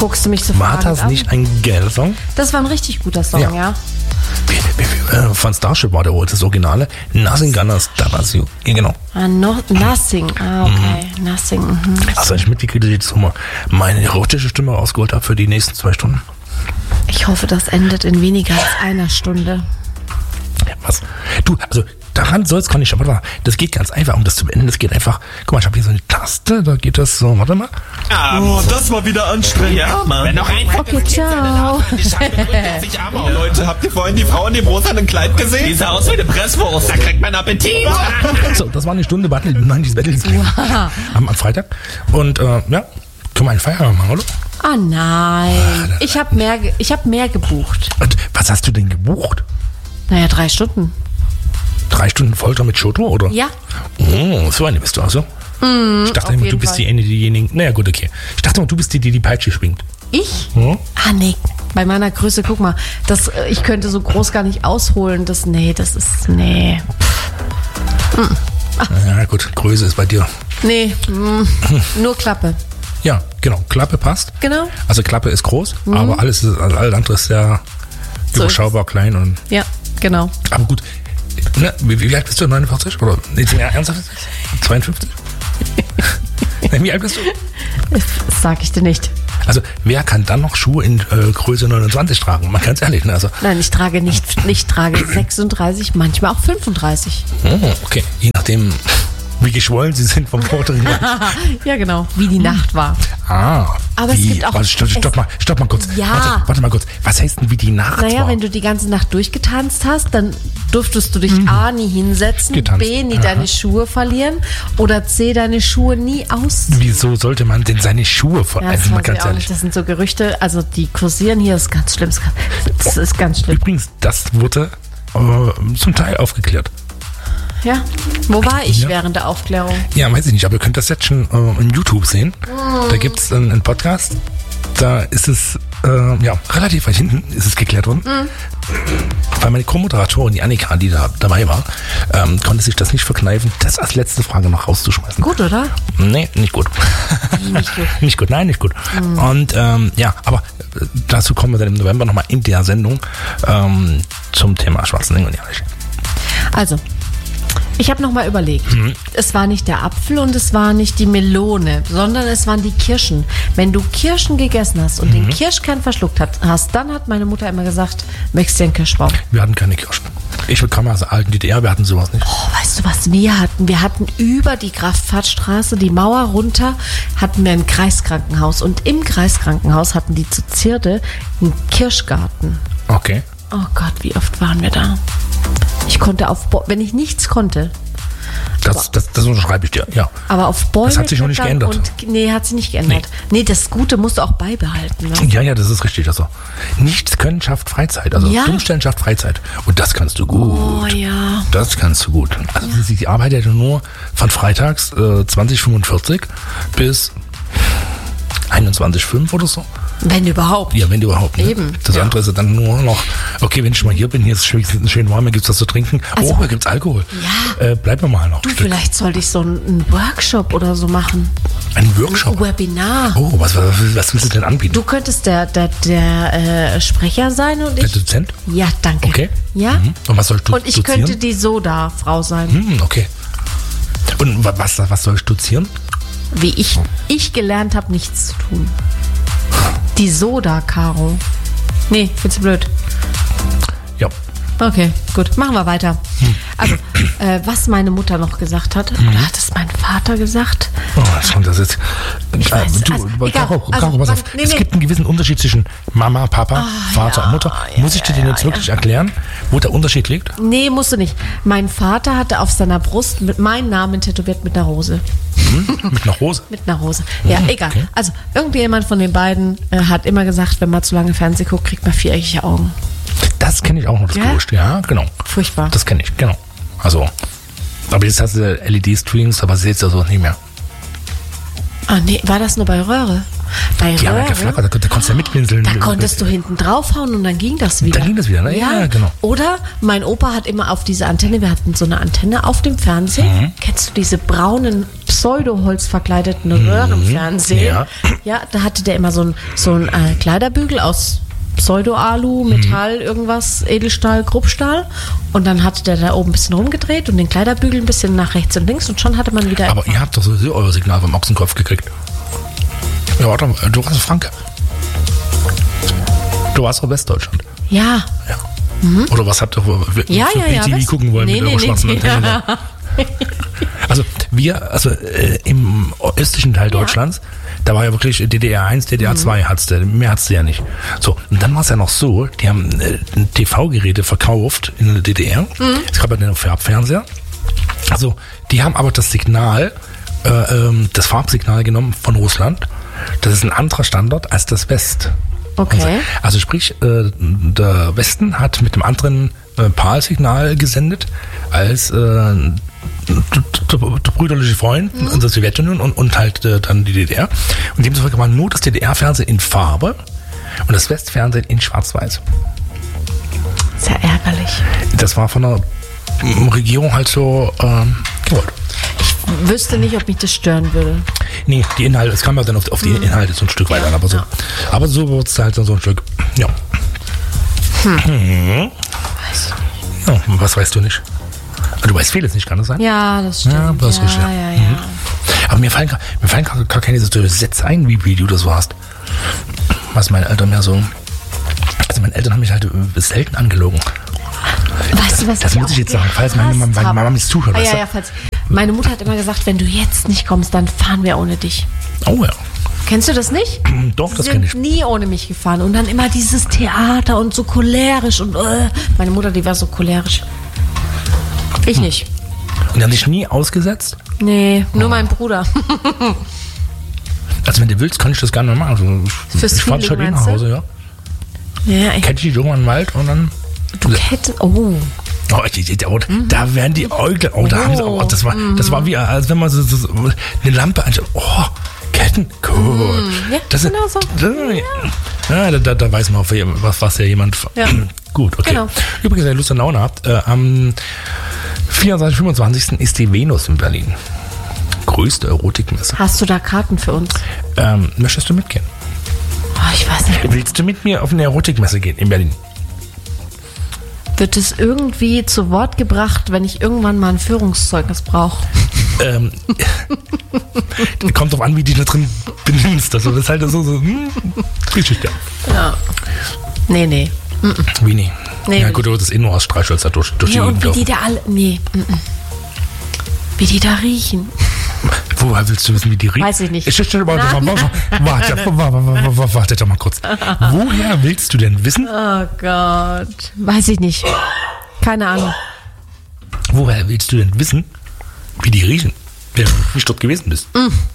Guckst du mich so fragend an? War das nicht ein geiler Song? Das war ein richtig guter Song, ja. Von Starship war das Originale. Nothing Gonna Stop Us. Ja, genau. Nothing. Okay. Nothing. Mhm. Also ich mitgekriegt, dass ich jetzt mal meine erotische Stimme rausgeholt habe für die nächsten 2 Stunden. Ich hoffe, das endet in weniger als einer Stunde. Was? Du, also daran soll es gar nicht schon. Warte mal, das geht ganz einfach, um das zu beenden. Das geht einfach. Guck mal, ich habe hier so eine Taste, da geht das so. Warte mal. Oh, das war wieder anstrengend. Ja, Mann. Wenn noch ein Okay, ciao. Leute, habt ihr vorhin die Frau in dem rosanen Kleid gesehen? Die sah aus wie eine Presswurst. Da kriegt man Appetit. So, das war eine Stunde Battle, 90s Battles am Freitag. Und ja, können wir einen Feierabend machen, oder? Ah nein. Ich hab mehr gebucht. Und was hast du denn gebucht? Naja, 3 Stunden. 3 Stunden Folter mit Schoto, oder? Ja. Oh, so eine bist du also. Ich dachte immer, du bist diejenige. Naja, gut, okay. Ich dachte immer, du bist die Peitsche schwingt. Ich? Hm? Ah, nee. Bei meiner Größe, guck mal, ich könnte so groß gar nicht ausholen. Nee. Ja, gut, Größe ist bei dir. Nee, nur Klappe. Ja, genau. Klappe passt. Genau. Also Klappe ist groß, aber alles andere ist sehr überschaubar klein. Und Ja, genau. aber gut. Ne, wie alt bist du? 49? Oder? Nee, ernsthaft? 52? Wie alt bist du? Das sag ich dir nicht. Also, wer kann dann noch Schuhe in Größe 29 tragen? Mal ganz ehrlich. Ne? Also, Nein, ich trage 36, manchmal auch 35. okay. Je nachdem, wie geschwollen sie sind vom vorderen Jahr. Ja, genau. Wie die Nacht war. Aber es gibt auch... Warte, stopp mal kurz. Ja. Warte mal kurz. Was heißt denn, wie die Nacht war? Naja, wenn du die ganze Nacht durchgetanzt hast, dann durftest du dich A, nie hinsetzen, Getanzt. B, nie deine Schuhe verlieren oder C, deine Schuhe nie ausziehen. Wieso sollte man denn seine Schuhe Ja, verändern? das Mal weiß ich ganz auch ehrlich. nicht. Das sind so Gerüchte, also die kursieren hier, ist ganz schlimm. Das ist ganz schlimm. Übrigens, das wurde zum Teil aufgeklärt. Ja, wo war ich Ja. während der Aufklärung? Ja, weiß ich nicht, aber ihr könnt das jetzt schon in YouTube sehen. Da gibt es einen Podcast. Da ist es, relativ weit hinten ist es geklärt worden. Weil meine Co-Moderatorin, die Annika, die da dabei war, konnte sich das nicht verkneifen, das als letzte Frage noch rauszuschmeißen. Gut, oder? Nee, nicht gut. Nicht gut. Nicht gut, nein, nicht gut. Und aber dazu kommen wir dann im November nochmal in der Sendung zum Thema Schwarzenegger und Janisch. Also, ich habe nochmal überlegt. Es war nicht der Apfel und es war nicht die Melone, sondern es waren die Kirschen. Wenn du Kirschen gegessen hast und den Kirschkern verschluckt hast, dann hat meine Mutter immer gesagt, möchtest du einen Kirschbaum? Wir hatten keine Kirschen. Ich kam aus der alten DDR, wir hatten sowas nicht. Oh, weißt du, was wir hatten? Wir hatten über die Kraftfahrtstraße, die Mauer runter, hatten wir ein Kreiskrankenhaus. Und im Kreiskrankenhaus hatten die zu Zierde einen Kirschgarten. Okay. Oh Gott, wie oft waren wir da? Ich konnte wenn ich nichts konnte, Das unterschreibe ich dir, ja. aber auf Bäume... Das hat sich noch nicht klettern geändert. Nee, hat sich nicht geändert. Nee, das Gute musst du auch beibehalten. Ne? Ja, das ist richtig. Also nichts können schafft Freizeit. Also Ja. Dummstellen schafft Freizeit. Und das kannst du gut. Oh ja. Das kannst du gut. Also sie arbeitet ja nur von freitags 20:45 bis 21:05 oder so. Wenn überhaupt. Ja, wenn überhaupt. Ne? Eben, Das ja. andere ist ja dann nur noch, okay, wenn ich mal hier bin, hier ist es schön warm, hier gibt es was zu trinken. Also, hier gibt es Alkohol. Ja. Bleiben wir mal noch Du, ein Stück. vielleicht sollte ich so einen Workshop oder so machen. Ein Workshop. Ein Webinar. Oh, was willst du denn anbieten? Du könntest der Sprecher sein und Der ich... Dozent? Ja, danke. Okay. Ja? Und was sollst du Und ich dozieren? könnte die Soda-Frau sein. Okay. Und was soll ich dozieren? Wie ich gelernt habe, nichts zu tun. Die Soda, Caro. Nee, findest du blöd. Ja. Okay, gut. Machen wir weiter. Also, was meine Mutter noch gesagt hat, oder hat es mein Vater gesagt? Oh, was kommt das jetzt? Ich weiß, also, egal. Caro, Also, pass auf. warte, nee, Es nee. gibt einen gewissen Unterschied zwischen Mama, Papa, Vater ja, und Mutter. Muss ich dir den jetzt wirklich erklären, wo der Unterschied liegt? Nee, musst du nicht. Mein Vater hatte auf seiner Brust meinen Namen tätowiert mit einer Rose. Mit einer Hose? Mit einer Rose. Ja, egal. okay. Also, irgendjemand von den beiden hat immer gesagt, wenn man zu lange Fernsehen guckt, kriegt man viereckige Augen. Das kenne ich auch noch, das Ja? Gerücht. Ja, genau. Furchtbar. Das kenne ich, genau. Also, aber jetzt hast du LED-Streams, aber seht ihr sowas nicht mehr. Ah, nee, war das nur bei Röhre? Bei Die haben ja Röhren, geflackert, da konntest du ja mitpinseln. da konntest du hinten draufhauen und dann ging das wieder. Dann ging das wieder, ne? Ja, genau. Oder mein Opa hat immer auf diese Antenne, wir hatten so eine Antenne auf dem Fernsehen. Kennst du diese braunen, Pseudo-Holz verkleideten Röhrenfernsehen? Ja. Ja, da hatte der immer so ein Kleiderbügel aus Pseudo-Alu, Metall, irgendwas, Edelstahl, Kruppstahl. Und dann hatte der da oben ein bisschen rumgedreht und den Kleiderbügel ein bisschen nach rechts und links und schon hatte man wieder... Aber ihr habt doch sowieso euer Signal vom Ochsenkopf gekriegt. Ja, warte, du warst Franke. Du warst doch Westdeutschland. Ja. Ja. Oder was habt ihr für Ja. BTV gucken wollen mit eurer schwarzen Antenne? Ja. Also im östlichen Teil Deutschlands, da war ja wirklich DDR 1, DDR 2 mehr hat's ja nicht. So, und dann war es ja noch so, die haben TV-Geräte verkauft in der DDR. Es gab ja den Farbfernseher. Also, die haben aber das Signal, das Farbsignal genommen von Russland. Das ist ein anderer Standort als das West. Okay. Also sprich, der Westen hat mit einem anderen PAL-Signal gesendet als der brüderliche Freund der Sowjetunion und halt dann die DDR. Und demzufolge war nur das DDR-Fernsehen in Farbe und das Westfernsehen in Schwarz-Weiß. Sehr ärgerlich. Das war von der Regierung halt so gewollt. Ich wüsste nicht, ob mich das stören würde. Nee, die Inhalte, es kam ja dann auf die Inhalte so ein Stück weiter, aber so. Aber so wird es halt so ein Stück, ja. Ja, was weißt du nicht? Du weißt vieles nicht, kann das sein? Ja, das stimmt. Ja, das ist richtig. Ja. Aber mir fallen gar keine so Sätze ein, wie du das so hast. Was meine Eltern mehr so... Also meine Eltern haben mich halt selten angelogen. Weißt du, was Das muss ich jetzt sagen, falls meine Mama mich zuhört. weißt du? Ja, falls. Meine Mutter hat immer gesagt, wenn du jetzt nicht kommst, dann fahren wir ohne dich. Oh ja. Kennst du das nicht? Doch, das Sie kenne sind ich. nie ohne mich gefahren. Und dann immer dieses Theater und so cholerisch. Und meine Mutter, die war so cholerisch. Ich nicht. Und die haben dich nie ausgesetzt? Nee, nur mein Bruder. Also wenn du willst, kann ich das gerne mal machen. Fürs Ich fahre schon Feeling, nach Hause, ja. Ja, ich, Catch dich irgendwann im Wald und dann... du hättest... Oh. Oh, da werden die Äuglein. Oh, da haben sie auch. Das war wie, als wenn man so eine Lampe anschaut. Oh, Ketten. Cool. Ja, Das ist- genau so. Ja, da weiß man, was ja jemand. Ja. Gut, okay. Genau. Übrigens, wenn ihr Lust und Laune habt, am 24. 25. ist die Venus in Berlin. Größte Erotikmesse. Hast du da Karten für uns? Möchtest du mitgehen? Oh, ich weiß nicht. Willst du mit mir auf eine Erotikmesse gehen in Berlin? Wird es irgendwie zu Wort gebracht, wenn ich irgendwann mal ein Führungszeugnis brauche? Kommt drauf an, wie du dich da drin benimmst. Also das ist halt so Geschichte. Ja. Nee. Wie nie? Nee, Ja will gut, du das Innenhaus streichelst da durch die Ja, und Gegend wie die laufen. da alle... Nee. Wie die da riechen. Woher willst du wissen, wie die riechen? Weiß ich nicht. Warte doch mal kurz. Woher willst du denn wissen? Oh Gott. Weiß ich nicht. Keine Ahnung. Woher willst du denn wissen, wie die riechen? Wenn du nicht dort gewesen bist.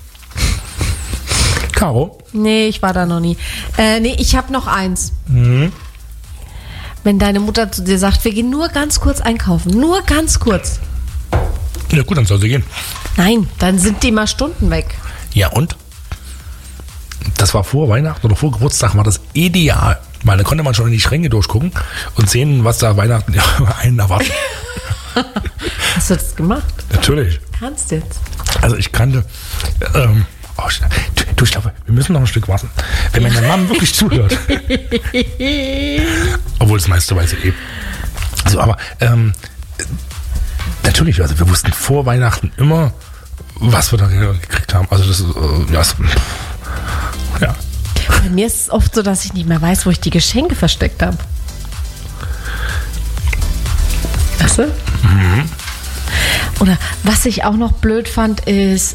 Caro? Nee, ich war da noch nie. Nee, ich habe noch eins. Wenn deine Mutter zu dir sagt, wir gehen nur ganz kurz einkaufen. Nur ganz kurz. Ja gut, dann soll sie gehen. Nein, dann sind die mal Stunden weg. Ja und? Das war vor Weihnachten oder vor Geburtstag, war das ideal. Weil da konnte man schon in die Schränke durchgucken und sehen, was da Weihnachten einen erwartet. Hast du das gemacht? Natürlich. Kannst jetzt. Also ich kannte... ich glaube, wir müssen noch ein Stück warten. Wenn meine Mama wirklich zuhört. Obwohl das meiste weiß ich eh. Also, aber natürlich, also wir wussten vor Weihnachten immer, was wir da gekriegt haben. Also das ist, ja. Bei mir ist es oft so, dass ich nicht mehr weiß, wo ich die Geschenke versteckt habe. Weißt du? Oder was ich auch noch blöd fand, ist,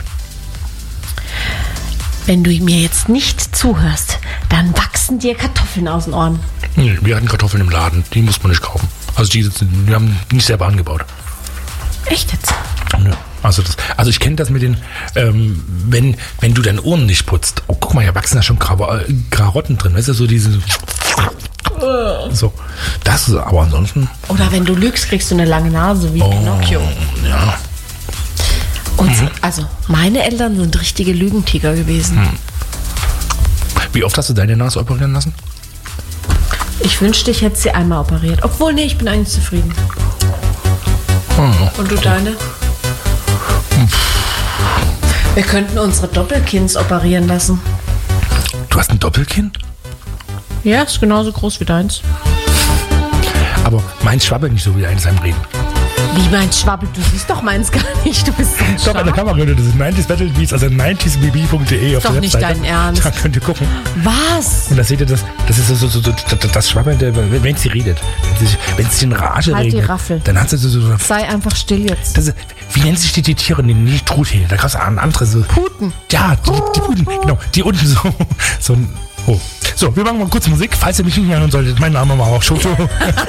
wenn du mir jetzt nicht zuhörst, dann wachsen dir Kartoffeln aus den Ohren. Nee, wir hatten Kartoffeln im Laden, die muss man nicht kaufen. Also wir haben nicht selber angebaut. Echt jetzt? Nö. Also ich kenne das mit den, wenn du deine Ohren nicht putzt. Oh, guck mal, hier wachsen da schon Karotten drin. Weißt du, so diese... So, das ist aber ansonsten... Oder wenn du lügst, kriegst du eine lange Nase wie Pinocchio. Ja. Und also, meine Eltern sind richtige Lügentiger gewesen. Wie oft hast du deine Nase operieren lassen? Ich wünschte, ich hätte sie einmal operiert. Obwohl, nee, ich bin eigentlich zufrieden. Und du deine? Wir könnten unsere Doppelkinns operieren lassen. Du hast ein Doppelkinn? Ja, ist genauso groß wie deins. Aber meins schwabbelt nicht so wie eines beim Reden. Wie mein Schwabbel? Du siehst doch meins gar nicht. Du bist ein Doch, an der Kamera, das ist 90s Battlebeats, also 90sbb.de auf doch der nicht Webseite. dein Ernst. Da könnt ihr gucken. Was? Und da seht ihr das ist so das Schwabbelnde, wenn sie redet. Wenn sie in Rage Halt die redet, Raffel. dann hat sie so Sei einfach still jetzt. das ist, wie nennen sich die Tiere? Nee, nicht Truthähne, da gab es andere so. Puten. Ja, die Puten, genau, die unten so. So, wir machen mal kurz Musik, falls ihr mich nicht mehr hören solltet. Mein Name war auch Schoto.